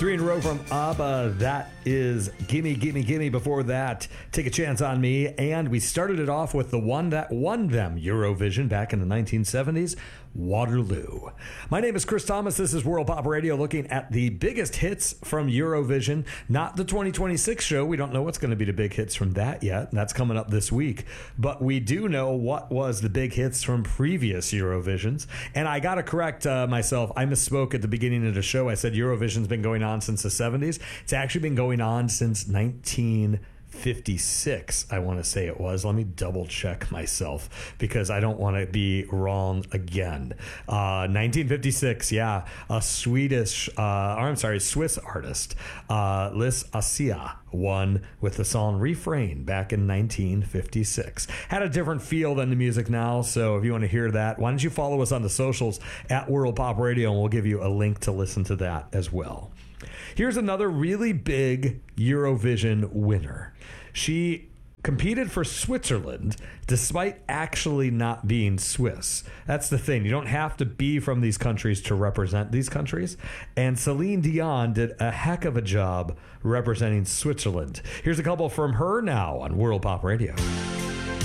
Three in a row from ABBA. That is Gimme, Gimme, Gimme. Before that, Take a Chance on Me. And we started it off with the one that won them Eurovision back in the 1970s, Waterloo. My name is Chris Thomas. This is World Pop Radio, looking at the biggest hits from Eurovision. Not the 2026 show. We don't know what's going to be the big hits from that yet. That's coming up this week. But we do know what was the big hits from previous Eurovisions. And I got to correct myself. I misspoke at the beginning of the show. I said Eurovision's been going on since the 70s. It's actually been going on since 1956, I want to say it was. Let me double check myself because I don't want to be wrong again. 1956, yeah. A Swiss artist, Liz Assia, won with the song Refrain back in 1956. Had a different feel than the music now, so if you want to hear that, why don't you follow us on the socials at World Pop Radio, and we'll give you a link to listen to that as well. Here's another really big Eurovision winner. She competed for Switzerland despite actually not being Swiss. That's the thing. You don't have to be from these countries to represent these countries. And Celine Dion did a heck of a job representing Switzerland. Here's a couple from her now on World Pop Radio.